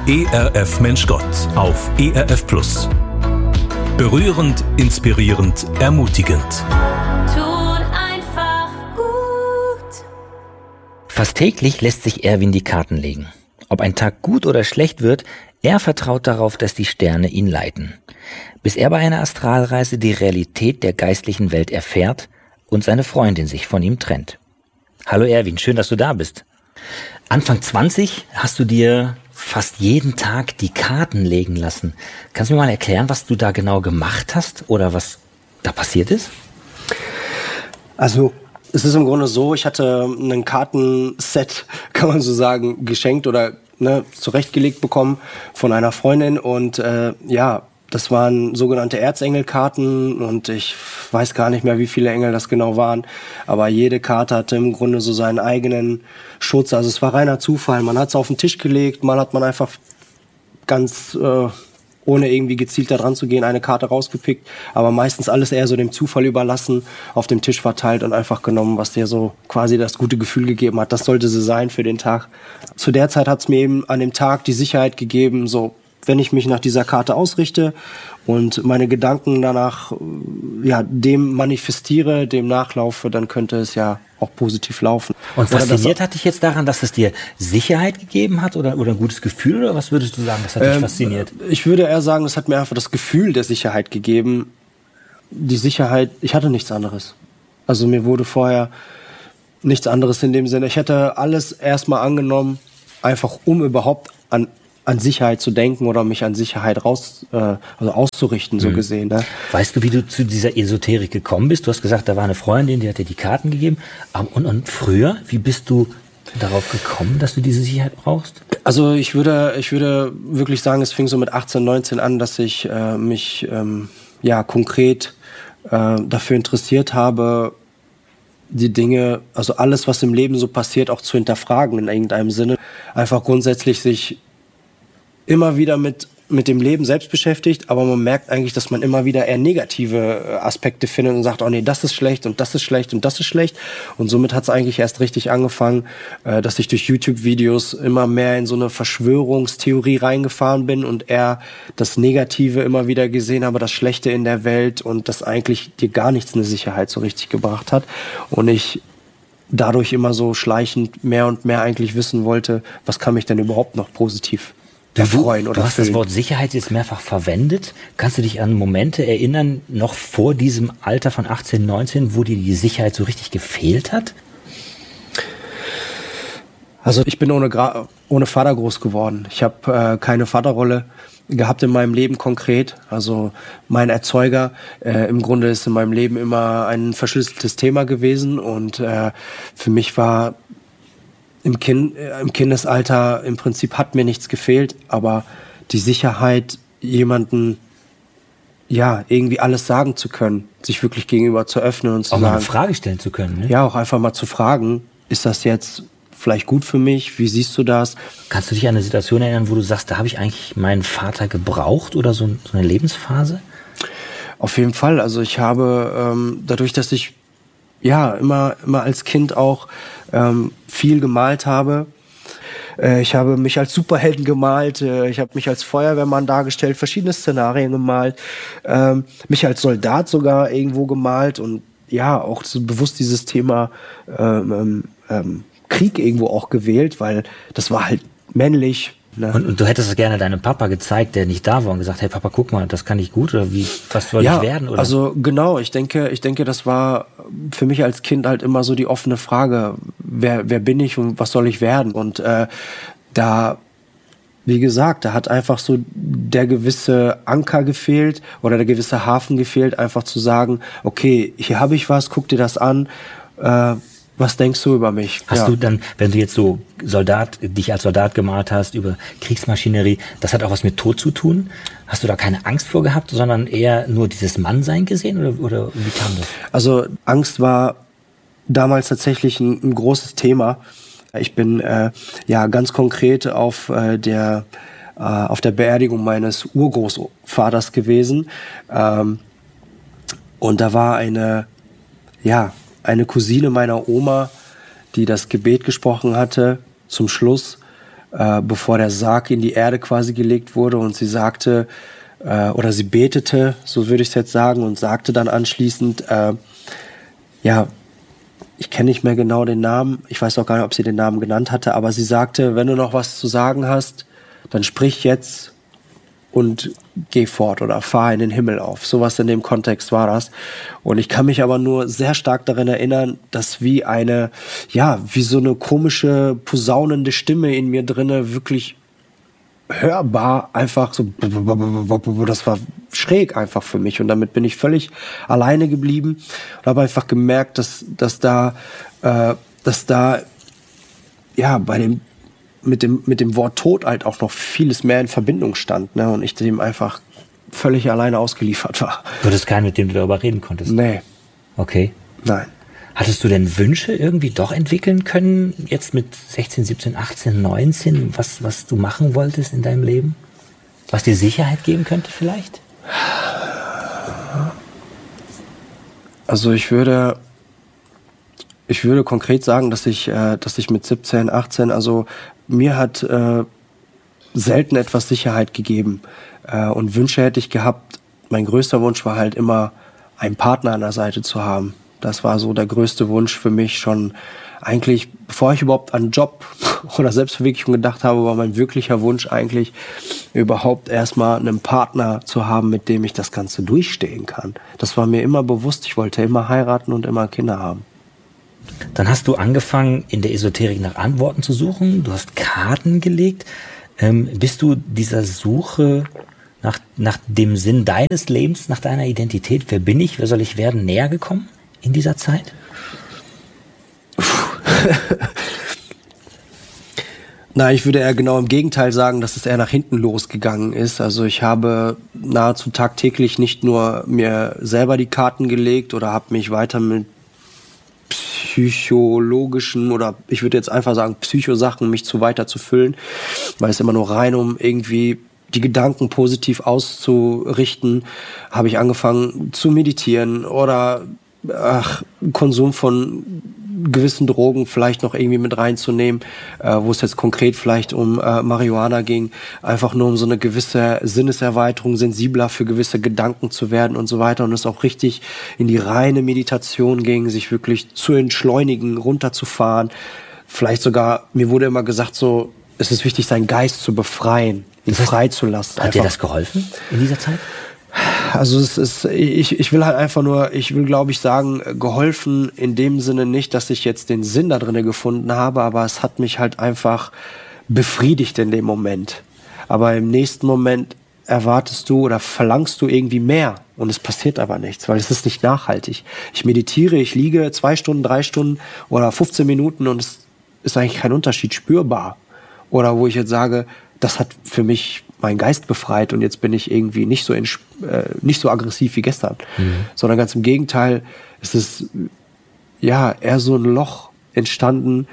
ERF Mensch Gott auf ERF Plus. Berührend, inspirierend, ermutigend. Tut einfach gut. Fast täglich lässt sich Erwin die Karten legen. Ob ein Tag gut oder schlecht wird, er vertraut darauf, dass die Sterne ihn leiten. Bis er bei einer Astralreise die Realität der geistlichen Welt erfährt und seine Freundin sich von ihm trennt. Hallo Erwin, schön, dass du da bist. Anfang 20 hast du dir fast jeden Tag die Karten legen lassen. Kannst du mir mal erklären, was du da genau gemacht hast oder was da passiert ist? Also es ist im Grunde so, ich hatte ein Kartenset, kann man so sagen, geschenkt oder zurechtgelegt bekommen von einer Freundin und das waren sogenannte Erzengelkarten und ich weiß gar nicht mehr, wie viele Engel das genau waren, aber jede Karte hatte im Grunde so seinen eigenen Schutz, also es war reiner Zufall, man hat es auf den Tisch gelegt, mal hat man einfach ganz ohne irgendwie gezielt da dran zu gehen, eine Karte rausgepickt, aber meistens alles eher so dem Zufall überlassen, auf dem Tisch verteilt und einfach genommen, was dir so quasi das gute Gefühl gegeben hat, das sollte sie sein für den Tag. Zu der Zeit hat es mir eben an dem Tag die Sicherheit gegeben, so wenn ich mich nach dieser Karte ausrichte und meine Gedanken danach dem manifestiere, dem nachlaufe, dann könnte es ja auch positiv laufen. Und fasziniert hat dich jetzt daran, dass es dir Sicherheit gegeben hat oder ein gutes Gefühl, oder was würdest du sagen, das hat dich fasziniert? Ich würde eher sagen, es hat mir einfach das Gefühl der Sicherheit gegeben. Die Sicherheit, ich hatte nichts anderes. Also mir wurde vorher nichts anderes in dem Sinne. Ich hätte alles erstmal angenommen, einfach um überhaupt an Sicherheit zu denken oder mich an Sicherheit auszurichten, so gesehen. Ne? Weißt du, wie du zu dieser Esoterik gekommen bist? Du hast gesagt, da war eine Freundin, die hat dir die Karten gegeben. Und früher, wie bist du darauf gekommen, dass du diese Sicherheit brauchst? Also ich würde wirklich sagen, es fing so mit 18, 19 an, dass ich mich konkret dafür interessiert habe, die Dinge, also alles, was im Leben so passiert, auch zu hinterfragen in irgendeinem Sinne. Einfach grundsätzlich sich immer wieder mit dem Leben selbst beschäftigt, aber man merkt eigentlich, dass man immer wieder eher negative Aspekte findet und sagt, oh nee, das ist schlecht und das ist schlecht und das ist schlecht. Und somit hat es eigentlich erst richtig angefangen, dass ich durch YouTube-Videos immer mehr in so eine Verschwörungstheorie reingefahren bin und eher das Negative immer wieder gesehen habe, das Schlechte in der Welt und das eigentlich dir gar nichts eine Sicherheit so richtig gebracht hat. Und ich dadurch immer so schleichend mehr und mehr eigentlich wissen wollte, was kann mich denn überhaupt noch positiv erfreuen oder Du hast das Wort Sicherheit jetzt mehrfach verwendet. Kannst du dich an Momente erinnern, noch vor diesem Alter von 18, 19, wo dir die Sicherheit so richtig gefehlt hat? Also ich bin ohne Vater groß geworden. Ich habe keine Vaterrolle gehabt in meinem Leben konkret. Also mein Erzeuger im Grunde ist in meinem Leben immer ein verschlüsseltes Thema gewesen und für mich war im Kindesalter im Prinzip hat mir nichts gefehlt, aber die Sicherheit, jemanden irgendwie alles sagen zu können, sich wirklich gegenüber zu öffnen und zu auch sagen, mal eine Frage stellen zu können, ne? Ja, auch einfach mal zu fragen, ist das jetzt vielleicht gut für mich? Wie siehst du das? Kannst du dich an eine Situation erinnern, wo du sagst, da habe ich eigentlich meinen Vater gebraucht oder so eine Lebensphase? Auf jeden Fall. Also ich habe dadurch, dass ich immer als Kind auch viel gemalt habe. Ich habe mich als Superhelden gemalt, ich habe mich als Feuerwehrmann dargestellt, verschiedene Szenarien gemalt, mich als Soldat sogar irgendwo gemalt und auch so bewusst dieses Thema Krieg irgendwo auch gewählt, weil das war halt männlich. Ne? Und du hättest es gerne deinem Papa gezeigt, der nicht da war und gesagt, hey Papa, guck mal, das kann ich gut oder was soll ich werden? Oder? Also genau, ich denke, das war für mich als Kind halt immer so die offene Frage, wer bin ich und was soll ich werden? Und wie gesagt, da hat einfach so der gewisse Anker gefehlt oder der gewisse Hafen gefehlt, einfach zu sagen, okay, hier habe ich was, guck dir das an, was denkst du über mich? Hast du dann, wenn du jetzt so dich als Soldat gemalt hast, über Kriegsmaschinerie, das hat auch was mit Tod zu tun? Hast du da keine Angst vor gehabt, sondern eher nur dieses Mannsein gesehen oder wie kam das? Also Angst war damals tatsächlich ein großes Thema. Ich bin ganz konkret auf der Beerdigung meines Urgroßvaters gewesen. Und da war eine Cousine meiner Oma, die das Gebet gesprochen hatte zum Schluss, bevor der Sarg in die Erde quasi gelegt wurde, und sie sagte, oder sie betete, so würde ich es jetzt sagen, und sagte dann anschließend, ich kenne nicht mehr genau den Namen, ich weiß auch gar nicht, ob sie den Namen genannt hatte, aber sie sagte, wenn du noch was zu sagen hast, dann sprich jetzt und geh fort oder fahr in den Himmel auf. Sowas in dem Kontext war das. Und ich kann mich aber nur sehr stark daran erinnern, dass wie so eine komische, posaunende Stimme in mir drinne wirklich hörbar einfach so, das war schräg einfach für mich, und damit bin ich völlig alleine geblieben und habe einfach gemerkt, dass da bei dem mit dem Wort Tod halt auch noch vieles mehr in Verbindung stand, ne, und ich dem einfach völlig alleine ausgeliefert war. Du hattest keinen, mit dem du darüber reden konntest? Nee. Okay. Nein. Hattest du denn Wünsche irgendwie doch entwickeln können, jetzt mit 16, 17, 18, 19, was du machen wolltest in deinem Leben? Was dir Sicherheit geben könnte vielleicht? Also ich würde konkret sagen, dass ich mit 17, 18, also mir hat selten etwas Sicherheit gegeben. Und Wünsche hätte ich gehabt. Mein größter Wunsch war halt immer, einen Partner an der Seite zu haben. Das war so der größte Wunsch für mich schon eigentlich, bevor ich überhaupt an Job oder Selbstverwirklichung gedacht habe, war mein wirklicher Wunsch eigentlich, überhaupt erstmal einen Partner zu haben, mit dem ich das Ganze durchstehen kann. Das war mir immer bewusst. Ich wollte immer heiraten und immer Kinder haben. Dann hast du angefangen, in der Esoterik nach Antworten zu suchen. Du hast Karten gelegt. Bist du dieser Suche nach dem Sinn deines Lebens, nach deiner Identität, wer bin ich, wer soll ich werden, näher gekommen in dieser Zeit? Na, ich würde eher genau im Gegenteil sagen, dass es eher nach hinten losgegangen ist. Also ich habe nahezu tagtäglich nicht nur mir selber die Karten gelegt oder habe mich weiter mit psychologischen oder ich würde jetzt einfach sagen Psychosachen mich weiter zu füllen, weil es immer nur rein um irgendwie die Gedanken positiv auszurichten, habe ich angefangen zu meditieren oder Konsum von gewissen Drogen vielleicht noch irgendwie mit reinzunehmen, wo es jetzt konkret vielleicht um Marihuana ging, einfach nur um so eine gewisse Sinneserweiterung, sensibler für gewisse Gedanken zu werden und so weiter, und es auch richtig in die reine Meditation ging, sich wirklich zu entschleunigen, runterzufahren, vielleicht sogar, mir wurde immer gesagt so, es ist wichtig, seinen Geist zu befreien, ihn freizulassen. Hat dir das geholfen in dieser Zeit? Also ich will halt einfach nur, glaube ich sagen, geholfen in dem Sinne nicht, dass ich jetzt den Sinn da drin gefunden habe, aber es hat mich halt einfach befriedigt in dem Moment. Aber im nächsten Moment erwartest du oder verlangst du irgendwie mehr und es passiert aber nichts, weil es ist nicht nachhaltig. Ich meditiere, ich liege 2 Stunden, 3 Stunden oder 15 Minuten und es ist eigentlich kein Unterschied spürbar. Oder wo ich jetzt sage, das hat für mich meinen Geist befreit und jetzt bin ich irgendwie nicht so aggressiv wie gestern. Sondern ganz im Gegenteil, es ist ja eher so ein Loch entstanden,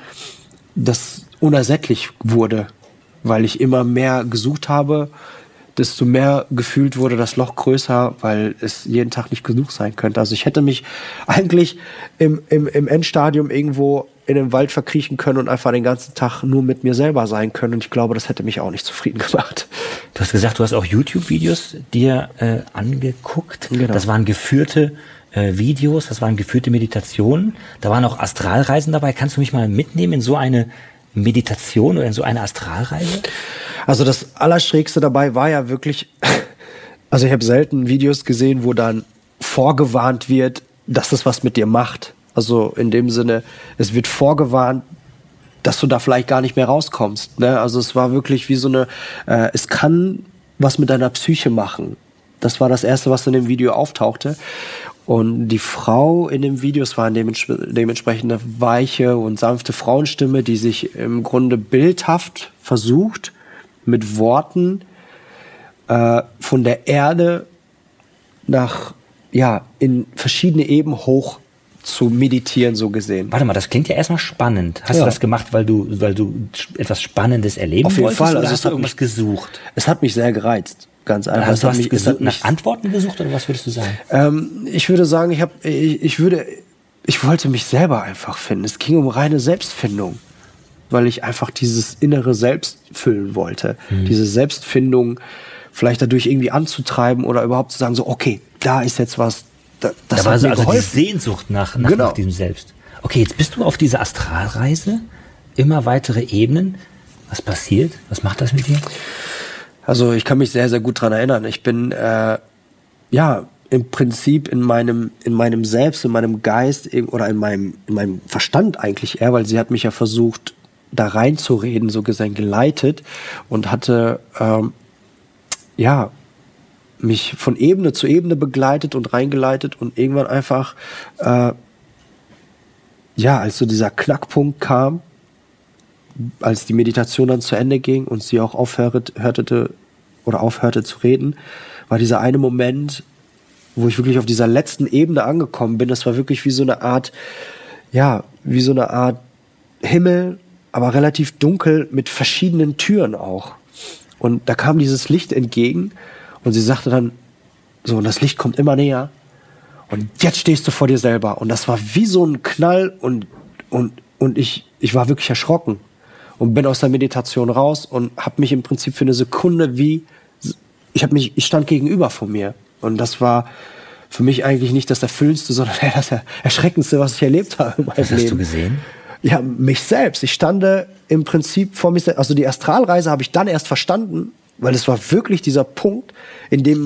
das unersättlich wurde, weil ich immer mehr gesucht habe, desto mehr gefühlt wurde das Loch größer, weil es jeden Tag nicht genug sein könnte. Also ich hätte mich eigentlich im Endstadium irgendwo in den Wald verkriechen können und einfach den ganzen Tag nur mit mir selber sein können. Und ich glaube, das hätte mich auch nicht zufrieden gemacht. Du hast gesagt, du hast auch YouTube-Videos dir angeguckt. Genau. Das waren geführte Videos, das waren geführte Meditationen. Da waren auch Astralreisen dabei. Kannst du mich mal mitnehmen in so eine Meditation oder in so eine Astralreise? Also das Allerschrägste dabei war ja wirklich, also ich habe selten Videos gesehen, wo dann vorgewarnt wird, dass es was mit dir macht. Also in dem Sinne, es wird vorgewarnt, dass du da vielleicht gar nicht mehr rauskommst. Ne? Also es war wirklich wie so eine, es kann was mit deiner Psyche machen. Das war das Erste, was in dem Video auftauchte. Und die Frau in dem Video, es war dementsprechend eine weiche und sanfte Frauenstimme, die sich im Grunde bildhaft versucht, mit Worten von der Erde in verschiedene Ebenen hoch zu meditieren, so gesehen. Warte mal, das klingt ja erstmal spannend. Hast du das gemacht, weil du etwas Spannendes erleben wolltest? Auf jeden Fall. Oder hast du irgendwas gesucht? Es hat mich sehr gereizt. Ganz einfach. Also hast du nach Antworten gesucht oder was würdest du sagen? Ich würde sagen, ich wollte mich selber einfach finden. Es ging um reine Selbstfindung. weil ich einfach dieses innere Selbst füllen wollte. Diese Selbstfindung vielleicht dadurch irgendwie anzutreiben oder überhaupt zu sagen, so, okay, da ist jetzt was, das da hat war mir also die geholfen. Sehnsucht nach Genau. diesem Selbst. Okay, jetzt bist du auf dieser Astralreise, immer weitere Ebenen. Was passiert? Was macht das mit dir? Also ich kann mich sehr, sehr gut dran erinnern. Ich bin im Prinzip in meinem Selbst, in meinem Geist oder in meinem Verstand eigentlich eher, weil sie hat mich ja versucht, da reinzureden, so gesehen geleitet und hatte mich von Ebene zu Ebene begleitet und reingeleitet und irgendwann einfach als so dieser Knackpunkt kam, als die Meditation dann zu Ende ging und sie auch aufhörte zu reden, war dieser eine Moment, wo ich wirklich auf dieser letzten Ebene angekommen bin. Das war wirklich wie so eine Art Himmel, aber relativ dunkel mit verschiedenen Türen auch. Und da kam dieses Licht entgegen und sie sagte dann so, und das Licht kommt immer näher und jetzt stehst du vor dir selber. Und das war wie so ein Knall und ich war wirklich erschrocken und bin aus der Meditation raus und habe mich im Prinzip für eine Sekunde ich stand gegenüber von mir. Und das war für mich eigentlich nicht das Erfüllendste, sondern das Erschreckendste, was ich erlebt habe in meinem Leben. Was hast du gesehen? Ja, mich selbst. Ich stand im Prinzip vor mir selbst. Also die Astralreise habe ich dann erst verstanden, weil es war wirklich dieser Punkt, in dem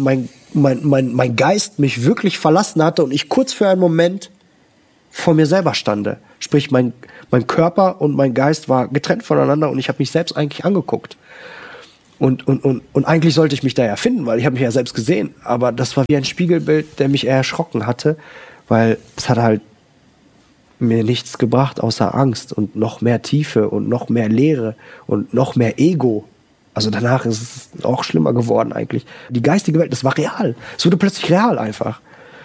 mein Geist mich wirklich verlassen hatte und ich kurz für einen Moment vor mir selber stande. Sprich, mein Körper und mein Geist war getrennt voneinander und ich habe mich selbst eigentlich angeguckt. Und eigentlich sollte ich mich da ja finden, weil ich habe mich ja selbst gesehen. Aber das war wie ein Spiegelbild, der mich eher erschrocken hatte, weil es hat halt mir nichts gebracht außer Angst und noch mehr Tiefe und noch mehr Leere und noch mehr Ego. Also danach ist es auch schlimmer geworden eigentlich. Die geistige Welt, das war real. Es wurde plötzlich real einfach.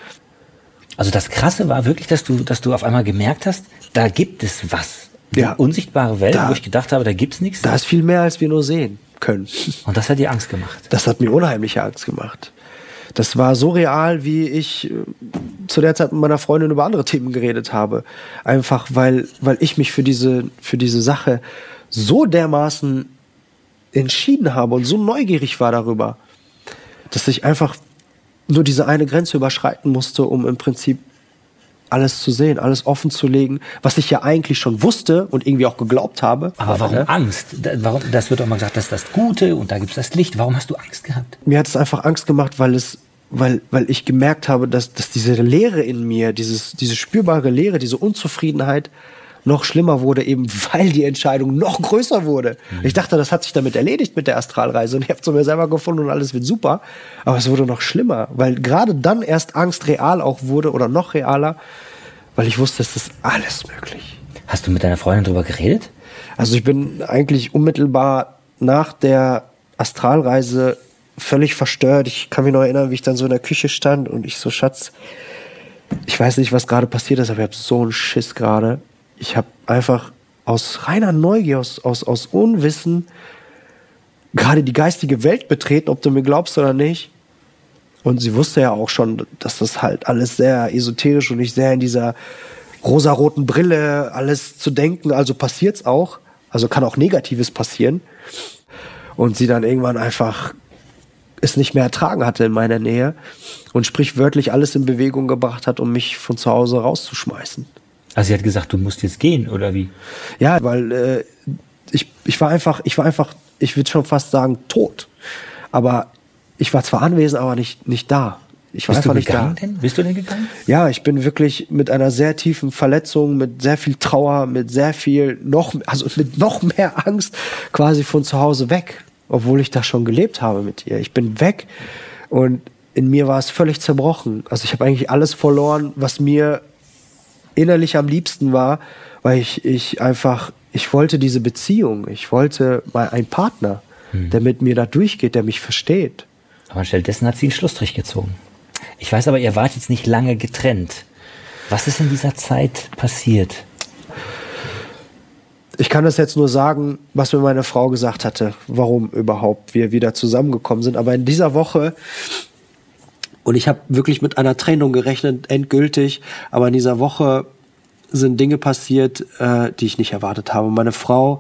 Also das Krasse war wirklich, dass du auf einmal gemerkt hast, da gibt es was. Die unsichtbare Welt, wo ich gedacht habe, da gibt's nichts. Da ist viel mehr, als wir nur sehen können. Und das hat dir Angst gemacht? Das hat mir unheimliche Angst gemacht. Das war so real, wie ich zu der Zeit mit meiner Freundin über andere Themen geredet habe. Einfach, weil ich mich für diese Sache so dermaßen entschieden habe und so neugierig war darüber, dass ich einfach nur diese eine Grenze überschreiten musste, um im Prinzip alles zu sehen, alles offen zu legen, was ich ja eigentlich schon wusste und irgendwie auch geglaubt habe. Aber warum Angst? Warum, das wird auch mal gesagt, das ist das Gute und da gibt es das Licht. Warum hast du Angst gehabt? Mir hat es einfach Angst gemacht, weil ich gemerkt habe, dass diese Leere in mir, diese spürbare Leere, diese Unzufriedenheit noch schlimmer wurde, eben weil die Entscheidung noch größer wurde. Ich dachte, das hat sich damit erledigt mit der Astralreise und ich habe zu mir selber gefunden und alles wird super. Aber es wurde noch schlimmer, weil gerade dann erst Angst real auch wurde oder noch realer, weil ich wusste, es ist alles möglich. Hast du mit deiner Freundin darüber geredet? Also ich bin eigentlich unmittelbar nach der Astralreise völlig verstört. Ich kann mich noch erinnern, wie ich dann so in der Küche stand und ich so, Schatz, ich weiß nicht, was gerade passiert ist, aber ich habe so einen Schiss gerade. Ich habe einfach aus reiner Neugier, aus Unwissen gerade die geistige Welt betreten, ob du mir glaubst oder nicht. Und sie wusste ja auch schon, dass das halt alles sehr esoterisch und ich sehr in dieser rosaroten Brille alles zu denken, also passiert's auch. Also kann auch Negatives passieren. Und sie dann irgendwann einfach es nicht mehr ertragen hatte in meiner Nähe und sprichwörtlich alles in Bewegung gebracht hat, um mich von zu Hause rauszuschmeißen. Also sie hat gesagt, du musst jetzt gehen, oder wie? Ja, weil ich war einfach, ich würde schon fast sagen, tot. Aber ich war zwar anwesend, aber nicht da. Ich war einfach nicht da. Bist du denn gegangen? Ja, ich bin wirklich mit einer sehr tiefen Verletzung, mit sehr viel Trauer, mit sehr viel mit noch mehr Angst quasi von zu Hause weg. Obwohl ich da schon gelebt habe mit ihr. Ich bin weg und in mir war es völlig zerbrochen. Also ich habe eigentlich alles verloren, was mir innerlich am liebsten war, weil ich wollte diese Beziehung. Ich wollte mal einen Partner, der mit mir da durchgeht, der mich versteht. Aber anstattdessen hat sie einen Schlussstrich gezogen. Ich weiß aber, ihr wart jetzt nicht lange getrennt. Was ist in dieser Zeit passiert? Ich kann das jetzt nur sagen, was mir meine Frau gesagt hatte, warum überhaupt wir wieder zusammengekommen sind. Aber in dieser Woche, und ich habe wirklich mit einer Trennung gerechnet, endgültig, aber in dieser Woche sind Dinge passiert, die ich nicht erwartet habe. Meine Frau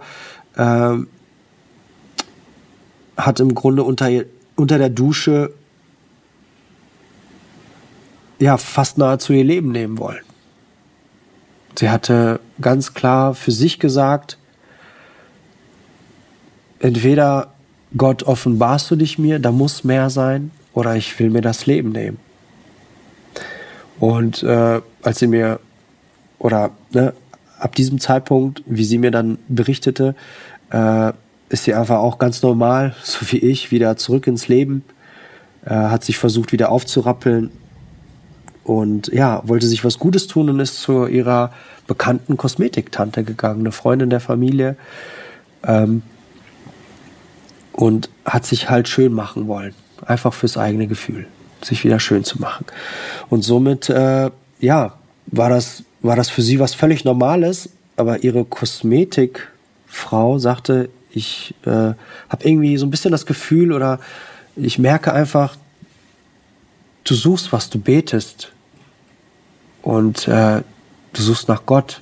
hat im Grunde unter der Dusche fast nahezu ihr Leben nehmen wollen. Sie hatte ganz klar für sich gesagt, entweder Gott, offenbarst du dich mir, da muss mehr sein, oder ich will mir das Leben nehmen. Und als sie mir, ab diesem Zeitpunkt, wie sie mir dann berichtete, ist sie einfach auch ganz normal, so wie ich, wieder zurück ins Leben, hat sich versucht, wieder aufzurappeln und wollte sich was Gutes tun und ist zu ihrer bekannten Kosmetiktante gegangen, eine Freundin der Familie, und hat sich halt schön machen wollen, einfach fürs eigene Gefühl, sich wieder schön zu machen. Und somit, war das für sie was völlig Normales, aber ihre Kosmetikfrau sagte, ich habe irgendwie so ein bisschen das Gefühl, oder ich merke einfach, du suchst was, du betest und du suchst nach Gott.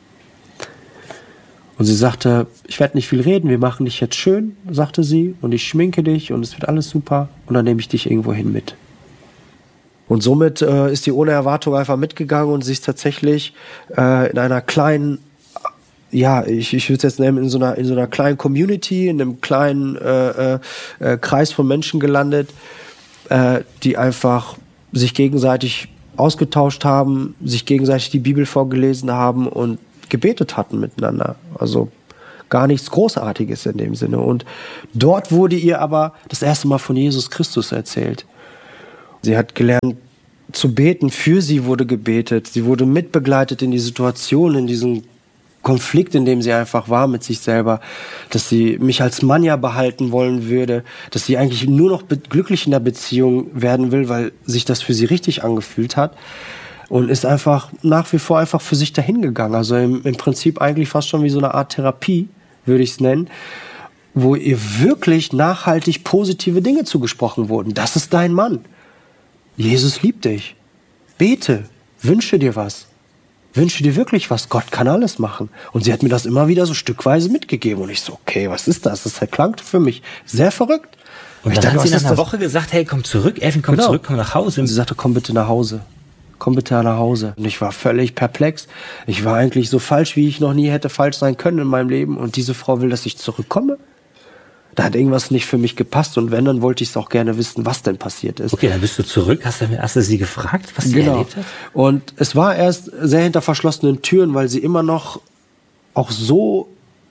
Und sie sagte, ich werde nicht viel reden, wir machen dich jetzt schön, sagte sie, und ich schminke dich und es wird alles super und dann nehme ich dich irgendwo hin mit. Und somit ist sie ohne Erwartung einfach mitgegangen und sie ist tatsächlich in einer kleinen, ich würde es jetzt nennen, in so einer kleinen Community, in einem kleinen Kreis von Menschen gelandet, die einfach sich gegenseitig ausgetauscht haben, sich gegenseitig die Bibel vorgelesen haben und gebetet hatten miteinander. Also gar nichts Großartiges in dem Sinne. Und dort wurde ihr aber das erste Mal von Jesus Christus erzählt. Sie hat gelernt zu beten, für sie wurde gebetet. Sie wurde mitbegleitet in die Situation, in diesen Konflikt, in dem sie einfach war mit sich selber, dass sie mich als Mann ja behalten wollen würde, dass sie eigentlich nur noch glücklich in der Beziehung werden will, weil sich das für sie richtig angefühlt hat, und ist einfach nach wie vor einfach für sich dahin gegangen. Also im Prinzip eigentlich fast schon wie so eine Art Therapie, würde ich es nennen, wo ihr wirklich nachhaltig positive Dinge zugesprochen wurden. Das ist dein Mann. Jesus liebt dich. Bete, wünsche dir was. Wünsche dir wirklich was. Gott kann alles machen. Und sie hat mir das immer wieder so stückweise mitgegeben. Und ich so, okay, was ist das? Das klang für mich sehr verrückt. Und dann hat sie nach einer Woche gesagt, hey, komm zurück, Erwin, komm zurück, komm nach Hause. Und sie sagte, komm bitte nach Hause. Komm bitte nach Hause. Und ich war völlig perplex. Ich war eigentlich so falsch, wie ich noch nie hätte falsch sein können in meinem Leben. Und diese Frau will, dass ich zurückkomme? Da hat irgendwas nicht für mich gepasst. Und wenn, dann wollte ich es auch gerne wissen, was denn passiert ist. Okay, dann bist du zurück. Hast du sie gefragt, was sie erlebt hat? Und es war erst sehr hinter verschlossenen Türen, weil sie immer noch auch so,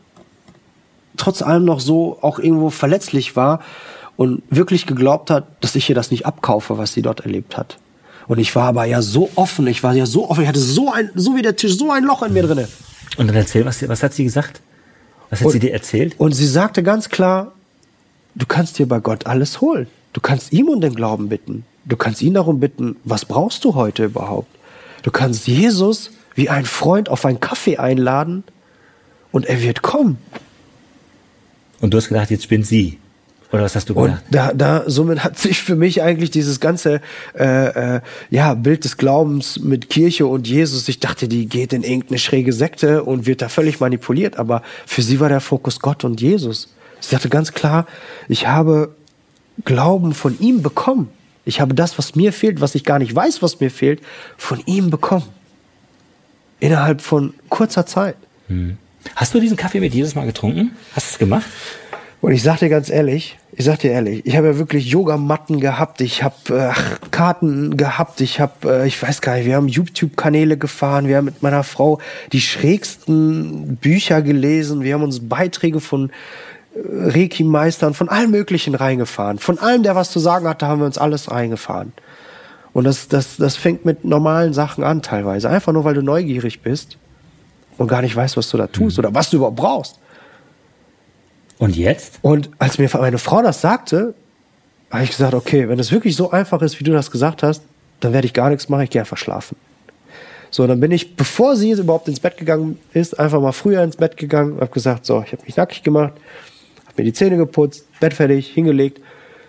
trotz allem noch so auch irgendwo verletzlich war und wirklich geglaubt hat, dass ich ihr das nicht abkaufe, was sie dort erlebt hat. Und ich war aber ja so offen, ich hatte so wie der Tisch, so ein Loch in mir drinne. Und dann erzähl, was hat sie gesagt? Was hat sie dir erzählt? Und sie sagte ganz klar, du kannst dir bei Gott alles holen. Du kannst ihm um den Glauben bitten. Du kannst ihn darum bitten, was brauchst du heute überhaupt? Du kannst Jesus wie ein Freund auf einen Kaffee einladen und er wird kommen. Und du hast gedacht, jetzt spinnt sie. Oder was hast du gedacht? Und somit hat sich für mich eigentlich dieses ganze Bild des Glaubens mit Kirche und Jesus, ich dachte, die geht in irgendeine schräge Sekte und wird da völlig manipuliert, aber für sie war der Fokus Gott und Jesus. Sie sagte ganz klar, ich habe Glauben von ihm bekommen. Ich habe das, was mir fehlt, was ich gar nicht weiß, was mir fehlt, von ihm bekommen. Innerhalb von kurzer Zeit. Hast du diesen Kaffee mit Jesus mal getrunken? Hast du es gemacht? Und ich sag dir ehrlich, ich habe ja wirklich Yogamatten gehabt, ich habe Karten gehabt, ich weiß gar nicht, wir haben YouTube-Kanäle gefahren, wir haben mit meiner Frau die schrägsten Bücher gelesen, wir haben uns Beiträge von Reiki-Meistern, von allen möglichen reingefahren. Von allem, der was zu sagen hatte, haben wir uns alles reingefahren. Und das fängt mit normalen Sachen an teilweise, einfach nur, weil du neugierig bist und gar nicht weißt, was du da tust oder was du überhaupt brauchst. Und jetzt? Und als mir meine Frau das sagte, habe ich gesagt, okay, wenn es wirklich so einfach ist, wie du das gesagt hast, dann werde ich gar nichts machen, ich gehe einfach schlafen. So, dann bin ich, bevor sie jetzt überhaupt ins Bett gegangen ist, einfach mal früher ins Bett gegangen, habe gesagt, so, ich habe mich nackig gemacht, habe mir die Zähne geputzt, Bett fertig, hingelegt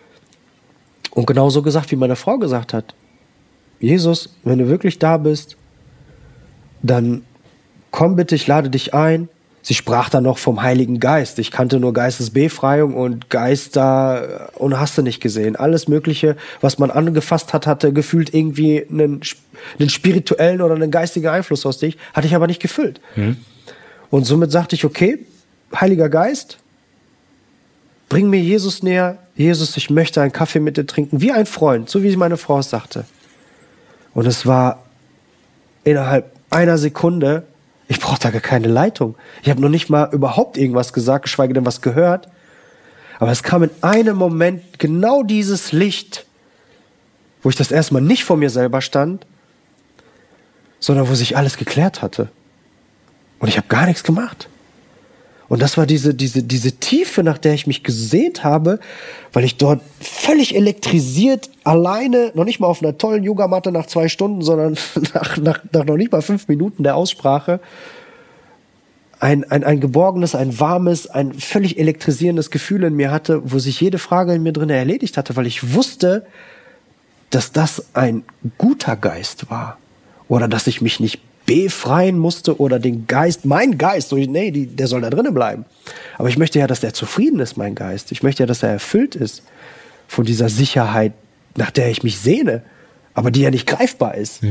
und genauso gesagt, wie meine Frau gesagt hat, Jesus, wenn du wirklich da bist, dann komm bitte, ich lade dich ein. Sie sprach dann noch vom Heiligen Geist. Ich kannte nur Geistesbefreiung und Geister und hast du nicht gesehen. Alles Mögliche, was man angefasst hat, hatte gefühlt irgendwie einen spirituellen oder einen geistigen Einfluss aus dich, hatte ich aber nicht gefüllt. Und somit sagte ich, okay, Heiliger Geist, bring mir Jesus näher. Jesus, ich möchte einen Kaffee mit dir trinken, wie ein Freund, so wie meine Frau es sagte. Und es war innerhalb einer Sekunde. Ich brauchte gar keine Leitung. Ich habe noch nicht mal überhaupt irgendwas gesagt, geschweige denn was gehört. Aber es kam in einem Moment genau dieses Licht, wo ich das erstmal nicht vor mir selber stand, sondern wo sich alles geklärt hatte. Und ich habe gar nichts gemacht. Und das war diese Tiefe, nach der ich mich gesehnt habe, weil ich dort völlig elektrisiert, alleine, noch nicht mal auf einer tollen Yogamatte nach 2 Stunden, sondern nach noch nicht mal 5 Minuten der Aussprache, ein geborgenes, ein warmes, ein völlig elektrisierendes Gefühl in mir hatte, wo sich jede Frage in mir drin erledigt hatte, weil ich wusste, dass das ein guter Geist war. Oder dass ich mich nicht befreien musste oder den Geist, mein Geist, so, nee, der soll da drinnen bleiben. Aber ich möchte ja, dass der zufrieden ist, mein Geist. Ich möchte ja, dass er erfüllt ist von dieser Sicherheit, nach der ich mich sehne, aber die ja nicht greifbar ist.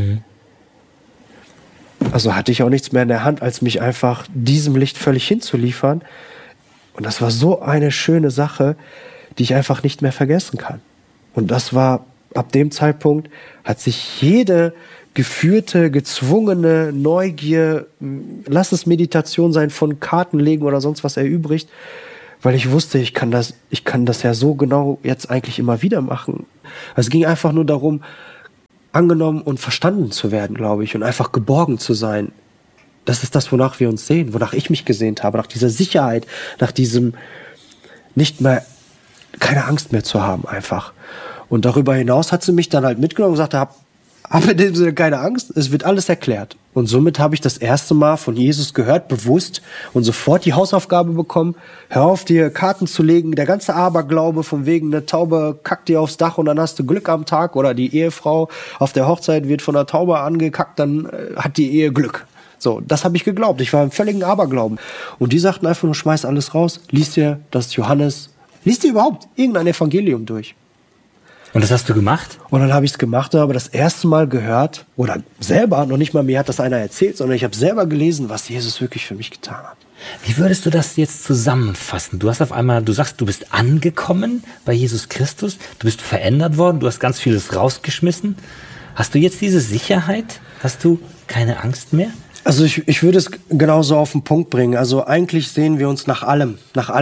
Also hatte ich auch nichts mehr in der Hand, als mich einfach diesem Licht völlig hinzuliefern. Und das war so eine schöne Sache, die ich einfach nicht mehr vergessen kann. Und das war, ab dem Zeitpunkt hat sich jede geführte, gezwungene Neugier, lass es Meditation sein, von Karten legen oder sonst was erübrigt, weil ich wusste, ich kann das ja so genau jetzt eigentlich immer wieder machen. Es ging einfach nur darum, angenommen und verstanden zu werden, glaube ich, und einfach geborgen zu sein. Das ist das, wonach wir uns sehen, wonach ich mich gesehnt habe, nach dieser Sicherheit, nach diesem nicht mehr, keine Angst mehr zu haben einfach. Und darüber hinaus hat sie mich dann halt mitgenommen und gesagt, hab in dem Sinne keine Angst, es wird alles erklärt. Und somit habe ich das erste Mal von Jesus gehört, bewusst, und sofort die Hausaufgabe bekommen, hör auf, dir Karten zu legen, der ganze Aberglaube von wegen, eine Taube kackt dir aufs Dach und dann hast du Glück am Tag, oder die Ehefrau auf der Hochzeit wird von einer Taube angekackt, dann hat die Ehe Glück. So, das habe ich geglaubt, ich war im völligen Aberglauben. Und die sagten einfach nur, schmeiß alles raus, lies dir überhaupt irgendein Evangelium durch. Und das hast du gemacht? Und dann habe ich es gemacht, aber das erste Mal gehört, oder selber, noch nicht mal mir hat das einer erzählt, sondern ich habe selber gelesen, was Jesus wirklich für mich getan hat. Wie würdest du das jetzt zusammenfassen? Du sagst, du bist angekommen bei Jesus Christus, du bist verändert worden, du hast ganz vieles rausgeschmissen. Hast du jetzt diese Sicherheit? Hast du keine Angst mehr? Also ich würde es genauso auf den Punkt bringen. Also eigentlich sehen wir uns nach allem,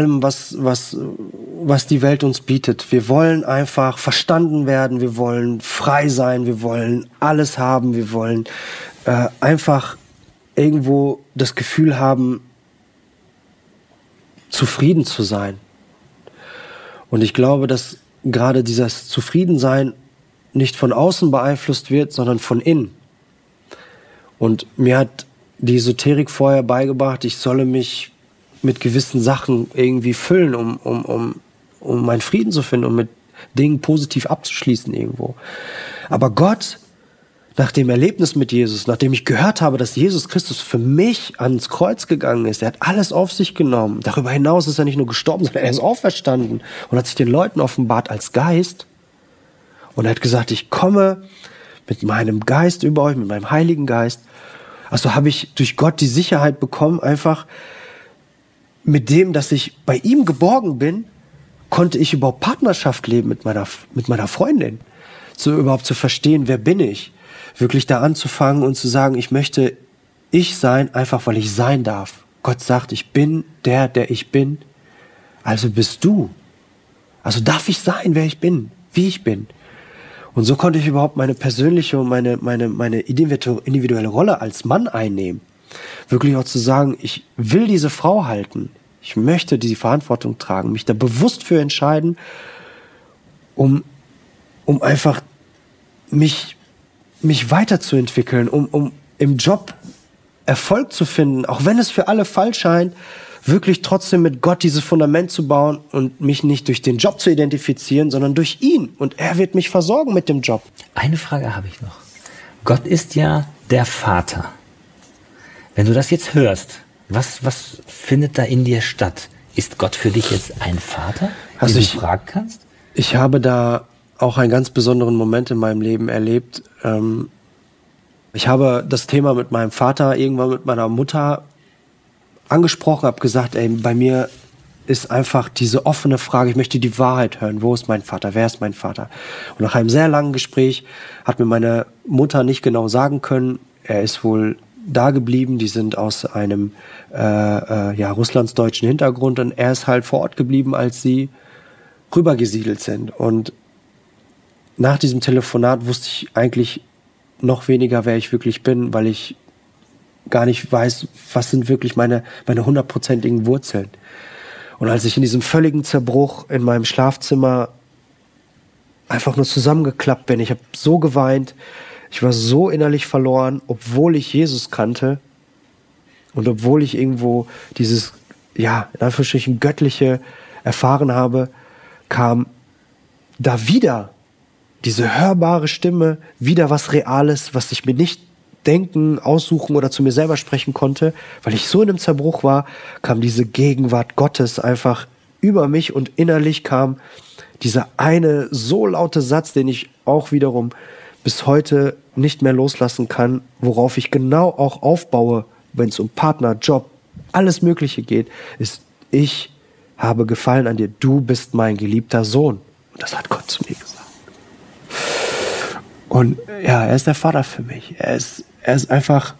was die Welt uns bietet. Wir wollen einfach verstanden werden, wir wollen frei sein, wir wollen alles haben, wir wollen einfach irgendwo das Gefühl haben, zufrieden zu sein. Und ich glaube, dass gerade dieses Zufriedensein nicht von außen beeinflusst wird, sondern von innen. Und mir hat die Esoterik vorher beigebracht, ich solle mich mit gewissen Sachen irgendwie füllen, um meinen Frieden zu finden, um mit Dingen positiv abzuschließen irgendwo. Aber Gott, nach dem Erlebnis mit Jesus, nachdem ich gehört habe, dass Jesus Christus für mich ans Kreuz gegangen ist, er hat alles auf sich genommen. Darüber hinaus ist er nicht nur gestorben, sondern er ist auferstanden und hat sich den Leuten offenbart als Geist. Und er hat gesagt, ich komme mit meinem Geist über euch, mit meinem Heiligen Geist. Also habe ich durch Gott die Sicherheit bekommen, einfach mit dem, dass ich bei ihm geborgen bin, konnte ich überhaupt Partnerschaft leben mit meiner Freundin. Überhaupt zu verstehen, wer bin ich? Wirklich da anzufangen und zu sagen, ich möchte ich sein, einfach weil ich sein darf. Gott sagt, ich bin der ich bin. Also bist du. Also darf ich sein, wer ich bin, wie ich bin. Und so konnte ich überhaupt meine persönliche und meine individuelle Rolle als Mann einnehmen. Wirklich auch zu sagen, ich will diese Frau halten. Ich möchte diese Verantwortung tragen, mich da bewusst für entscheiden, um einfach mich weiterzuentwickeln, um im Job Erfolg zu finden, auch wenn es für alle falsch scheint, wirklich trotzdem mit Gott dieses Fundament zu bauen und mich nicht durch den Job zu identifizieren, sondern durch ihn. Und er wird mich versorgen mit dem Job. Eine Frage habe ich noch. Gott ist ja der Vater. Wenn du das jetzt hörst, was findet da in dir statt? Ist Gott für dich jetzt ein Vater, den du fragen kannst? Ich habe da auch einen ganz besonderen Moment in meinem Leben erlebt. Ich habe das Thema mit meinem Vater irgendwann mit meiner Mutter angesprochen, habe gesagt, bei mir ist einfach diese offene Frage, ich möchte die Wahrheit hören. Wo ist mein Vater? Wer ist mein Vater? Und nach einem sehr langen Gespräch hat mir meine Mutter nicht genau sagen können, er ist wohl da geblieben. Die sind aus einem russlandsdeutschen Hintergrund und er ist halt vor Ort geblieben, als sie rübergesiedelt sind. Und nach diesem Telefonat wusste ich eigentlich noch weniger, wer ich wirklich bin, weil ich gar nicht weiß, was sind wirklich meine 100%igen Wurzeln. Und als ich in diesem völligen Zerbruch in meinem Schlafzimmer einfach nur zusammengeklappt bin, ich habe so geweint, ich war so innerlich verloren, obwohl ich Jesus kannte und obwohl ich irgendwo dieses, in Anführungsstrichen Göttliche erfahren habe, kam da wieder diese hörbare Stimme, wieder was Reales, was ich mir nicht denken, aussuchen oder zu mir selber sprechen konnte, weil ich so in einem Zerbruch war, kam diese Gegenwart Gottes einfach über mich und innerlich kam dieser eine so laute Satz, den ich auch wiederum bis heute nicht mehr loslassen kann, worauf ich genau auch aufbaue, wenn es um Partner, Job, alles Mögliche geht, ist: Ich habe Gefallen an dir, du bist mein geliebter Sohn. Und das hat Gott zu mir gesagt. Und ja, er ist der Vater für mich. Er ist einfach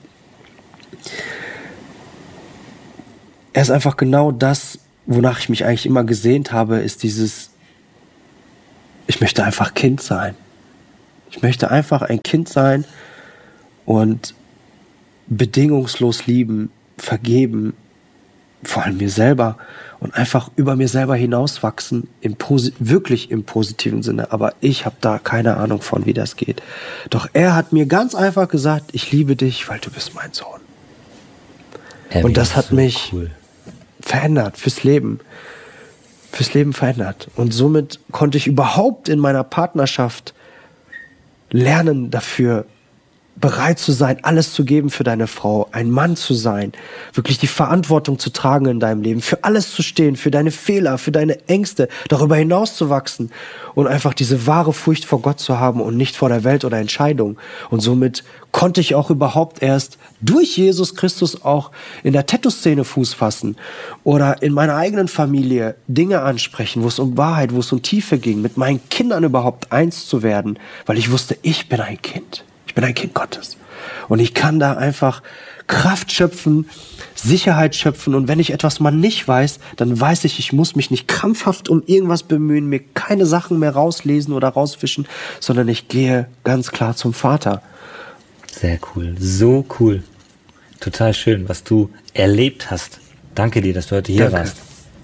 genau das, wonach ich mich eigentlich immer gesehnt habe, ist dieses: Ich möchte einfach Kind sein. Ich möchte einfach ein Kind sein und bedingungslos lieben, vergeben, vor allem mir selber, und einfach über mir selber hinauswachsen, wirklich im positiven Sinne. Aber ich habe da keine Ahnung von, wie das geht. Doch er hat mir ganz einfach gesagt: Ich liebe dich, weil du bist mein Sohn. Und das hat mich verändert fürs Leben verändert. Und somit konnte ich überhaupt in meiner Partnerschaft lernen, dafür bereit zu sein, alles zu geben für deine Frau, ein Mann zu sein, wirklich die Verantwortung zu tragen in deinem Leben, für alles zu stehen, für deine Fehler, für deine Ängste, darüber hinaus zu wachsen und einfach diese wahre Furcht vor Gott zu haben und nicht vor der Welt oder Entscheidung. Und somit konnte ich auch überhaupt erst durch Jesus Christus auch in der Tattoo-Szene Fuß fassen oder in meiner eigenen Familie Dinge ansprechen, wo es um Wahrheit, wo es um Tiefe ging, mit meinen Kindern überhaupt eins zu werden, weil ich wusste, ich bin ein Kind. Ich bin ein Kind Gottes. Und ich kann da einfach Kraft schöpfen, Sicherheit schöpfen. Und wenn ich etwas mal nicht weiß, dann weiß ich muss mich nicht krampfhaft um irgendwas bemühen, mir keine Sachen mehr rauslesen oder rausfischen, sondern ich gehe ganz klar zum Vater. Sehr cool. So cool. Total schön, was du erlebt hast. Danke dir, dass du heute hier warst.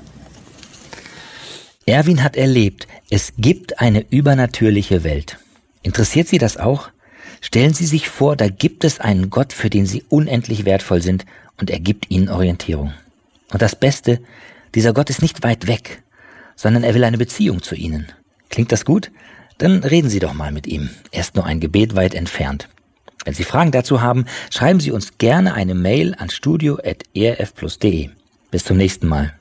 Erwin hat erlebt, es gibt eine übernatürliche Welt. Interessiert Sie das auch? Stellen Sie sich vor, da gibt es einen Gott, für den Sie unendlich wertvoll sind, und er gibt Ihnen Orientierung. Und das Beste, dieser Gott ist nicht weit weg, sondern er will eine Beziehung zu Ihnen. Klingt das gut? Dann reden Sie doch mal mit ihm. Er ist nur ein Gebet weit entfernt. Wenn Sie Fragen dazu haben, schreiben Sie uns gerne eine Mail an studio@erfplus.de. Bis zum nächsten Mal.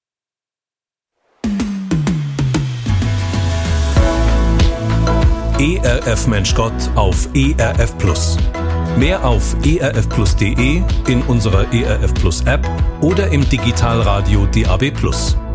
ERF Mensch Gott auf ERF Plus. Mehr auf erfplus.de, in unserer ERF Plus App oder im Digitalradio DAB+.